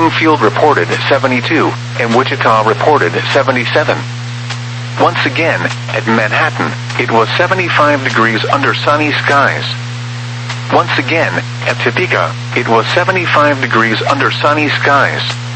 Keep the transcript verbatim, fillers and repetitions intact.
Springfield reported seventy-two, and Wichita reported seventy-seven. Once again, at Manhattan, it was seventy-five degrees under sunny skies. Once again, at Topeka, it was seventy-five degrees under sunny skies.